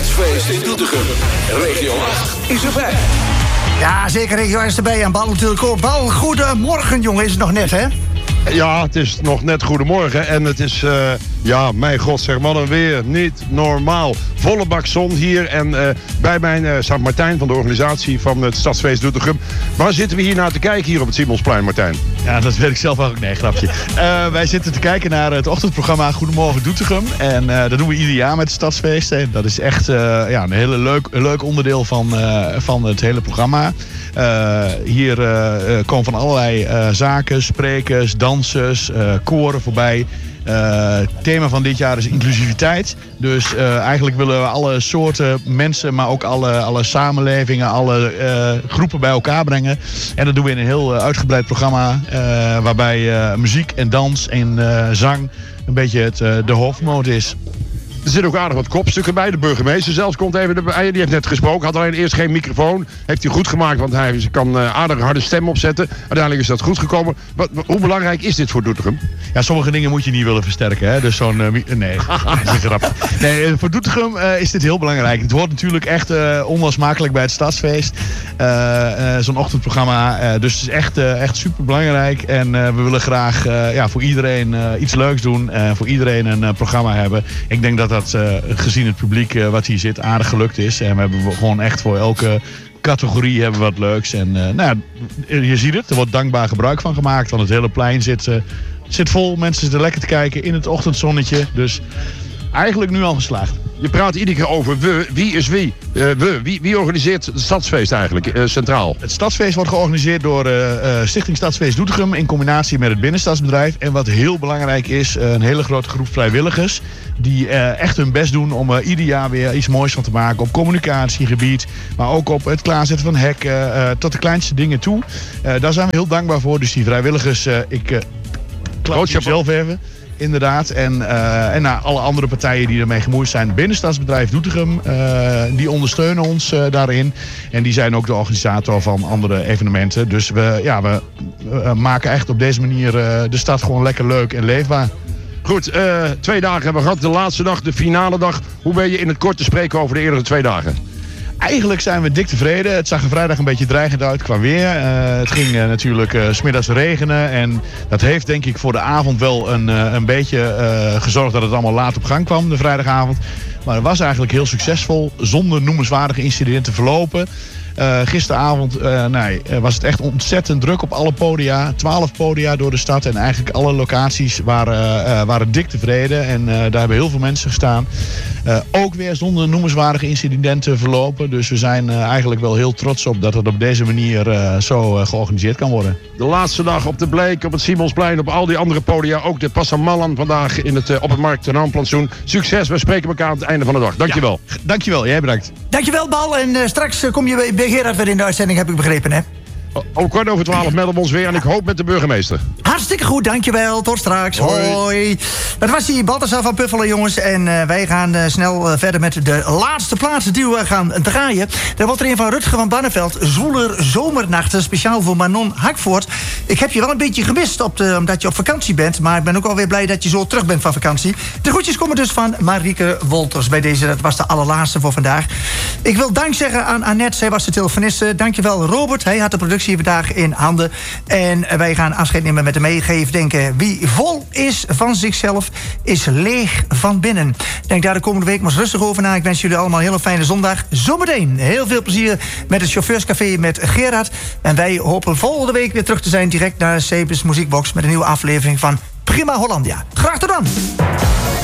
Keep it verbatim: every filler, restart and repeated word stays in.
Stadsfeest in Doetinchem. Regio acht is erbij. Ja, zeker, regio is erbij. En Bal natuurlijk ook. Bal, goedemorgen, jongen. Is het nog net, hè? Ja, het is nog net goedemorgen. En het is, uh, ja, mijn god, zeg maar dan weer niet normaal. Volle bak zon hier. En uh, bij mijn uh, staat Martijn van de organisatie van het Stadsfeest Doetinchem. Waar zitten we hier naar te kijken hier op het Simonsplein, Martijn? Ja, dat weet ik zelf ook. Nee, grapje. Uh, wij zitten te kijken naar het ochtendprogramma Goedemorgen Doetinchem. En uh, dat doen we ieder jaar met het Stadsfeest. En dat is echt uh, ja, een hele leuk, een leuk onderdeel van, uh, van het hele programma. Uh, hier uh, komen van allerlei uh, zaken, sprekers, dansers, uh, koren voorbij. Uh, het thema van dit jaar is inclusiviteit. Dus uh, eigenlijk willen we alle soorten mensen, maar ook alle, alle samenlevingen, alle uh, groepen bij elkaar brengen. En dat doen we in een heel uh, uitgebreid programma. Uh, waarbij uh, muziek en dans en uh, zang een beetje het, uh, de hoofdmoot is. Er zit ook aardig wat kopstukken bij. De burgemeester zelfs komt even erbij. Die heeft net gesproken. Had alleen eerst geen microfoon. Heeft hij goed gemaakt, want hij kan uh, aardig harde stem opzetten. Uiteindelijk is dat goed gekomen. Wat, hoe belangrijk is dit voor Doetinchem? Ja, sommige dingen moet je niet willen versterken. Hè? Dus zo'n... Uh, nee, dat is een grap. Nee, voor Doetinchem uh, is dit heel belangrijk. Het hoort natuurlijk echt uh, onlosmakelijk bij het Stadsfeest. Uh, uh, zo'n ochtendprogramma. Uh, dus het is echt, uh, echt super belangrijk. En uh, we willen graag uh, ja, voor iedereen uh, iets leuks doen. Uh, voor iedereen een uh, programma hebben. Ik denk dat dat uh, gezien het publiek uh, wat hier zit aardig gelukt is. En we hebben gewoon echt voor elke categorie hebben we wat leuks. En uh, nou, je ziet het, er wordt dankbaar gebruik van gemaakt. Want het hele plein zit, uh, zit vol. Mensen zitten lekker te kijken in het ochtendzonnetje. Dus eigenlijk nu al geslaagd. Je praat iedere keer over we. Wie is wie? Uh, we. Wie, wie organiseert het Stadsfeest eigenlijk, uh, centraal? Het Stadsfeest wordt georganiseerd door uh, uh, Stichting Stadsfeest Doetinchem in combinatie met het Binnenstadsbedrijf. En wat heel belangrijk is, uh, een hele grote groep vrijwilligers die uh, echt hun best doen om uh, ieder jaar weer iets moois van te maken op communicatiegebied. Maar ook op het klaarzetten van hekken, uh, tot de kleinste dingen toe. Uh, daar zijn we heel dankbaar voor. Dus die vrijwilligers, uh, ik uh, klap je zelf even. Inderdaad. En, uh, en nou, alle andere partijen die ermee gemoeid zijn. Binnenstadsbedrijf Doetinchem, uh, die ondersteunen ons uh, daarin. En die zijn ook de organisator van andere evenementen. Dus we, ja, we uh, maken echt op deze manier uh, de stad gewoon lekker leuk en leefbaar. Goed, uh, twee dagen hebben we gehad. De laatste dag, de finale dag. Hoe ben je in het kort te spreken over de eerdere twee dagen? Eigenlijk zijn we dik tevreden. Het zag er vrijdag een beetje dreigend uit qua weer. Uh, het ging uh, natuurlijk uh, 's middags regenen. En dat heeft denk ik voor de avond wel een, uh, een beetje uh, gezorgd dat het allemaal laat op gang kwam, de vrijdagavond. Maar het was eigenlijk heel succesvol, zonder noemenswaardige incidenten verlopen. Uh, gisteravond uh, nee, was het echt ontzettend druk op alle podia. Twaalf podia door de stad en eigenlijk alle locaties waren, uh, waren dik tevreden. En uh, daar hebben heel veel mensen gestaan. Uh, ook weer zonder noemenswaardige incidenten verlopen. Dus we zijn uh, eigenlijk wel heel trots op dat het op deze manier uh, zo uh, georganiseerd kan worden. De laatste dag op de Bleek, op het Simonsplein, op al die andere podia. Ook de Passamallan vandaag in het, uh, op het Markt- en Handplantsoen. Succes, we spreken elkaar aan het einde van de dag. Dankjewel. Ja, dankjewel, jij bedankt. Dankjewel, Bal. En uh, straks uh, kom je bij Gerard weer in de uitzending, heb ik begrepen, hè? Om kwart over twaalf melden we ons weer en ik hoop met de burgemeester. Hartstikke goed, dankjewel. Tot straks. Hoi. Hoi. Dat was die Balthasar van Puffelen, jongens. En uh, wij gaan uh, snel uh, verder met de laatste plaatsen die we gaan draaien. Daar wordt er een van Rutger van Barneveld. Zwoeler Zomernachten, speciaal voor Manon Hakvoort. Ik heb je wel een beetje gemist op de, omdat je op vakantie bent. Maar ik ben ook alweer blij dat je zo terug bent van vakantie. De groetjes komen dus van Marieke Wolters. Bij deze, dat was de allerlaatste voor vandaag. Ik wil dank zeggen aan Annette, zij was de telefoniste. Dankjewel Robert, hij had de productie vandaag in handen. En wij gaan afscheid nemen met de meegeef denken. Wie vol is van zichzelf, is leeg van binnen. Denk daar de komende week maar eens rustig over na. Ik wens jullie allemaal een hele fijne zondag. Zometeen heel veel plezier met het chauffeurscafé met Gerard. En wij hopen volgende week weer terug te zijn direct naar Sebes Muziekbox met een nieuwe aflevering van Prima Hollandia. Graag tot dan!